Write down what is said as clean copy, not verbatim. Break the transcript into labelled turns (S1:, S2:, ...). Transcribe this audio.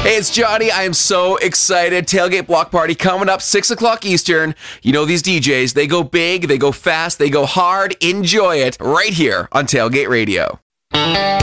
S1: Hey, it's Johnny. I am so excited. Tailgate Block Party coming up 6 o'clock Eastern. You know these DJs. They go big, they go fast, they go hard. Enjoy it right here on Tailgate Radio.